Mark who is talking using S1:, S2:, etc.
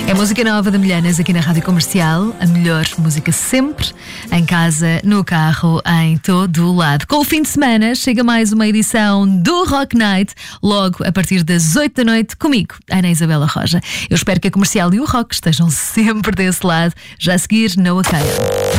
S1: É música nova da Milhanas aqui na Rádio Comercial. A melhor música sempre, em casa, no carro, em todo o lado. Com o fim de semana chega mais uma edição do Rock Night, logo a partir das 8 da noite, comigo, Ana Isabela Roja. Eu espero que a Comercial e o Rock estejam sempre desse lado. Já a seguir, Noah Kahan.